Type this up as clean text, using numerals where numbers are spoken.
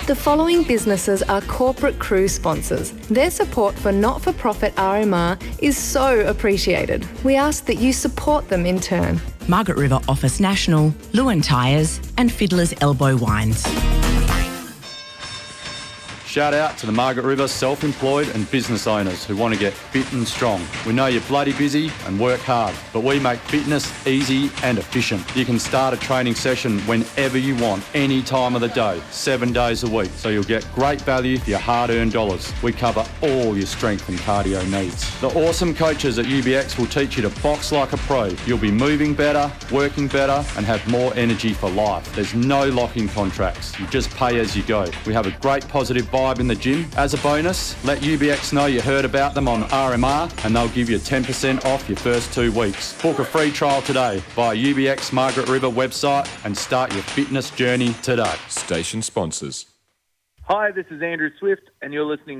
The following businesses are corporate cruise sponsors. Their support for not-for-profit RMR is so appreciated. We ask that you support them in turn. Margaret River Office National, Lewin Tyres and Fiddler's Elbow Wines. Shout out to the Margaret River self-employed and business owners who want to get fit and strong. We know you're bloody busy and work hard, but we make fitness easy and efficient. You can start a training session whenever you want, any time of the day, 7 days a week, so you'll get great value for your hard-earned dollars. We cover all your strength and cardio needs. The awesome coaches at UBX will teach you to box like a pro. You'll be moving better, working better, and have more energy for life. There's no lock-in contracts. You just pay as you go. We have a great positive vibe in the gym. As a bonus, let UBX know you heard about them on RMR and they'll give you 10% off your first 2 weeks. Book a free trial today via UBX Margaret River website and start your fitness journey today. Station sponsors. Hi, this is Andrew Swift and you're listening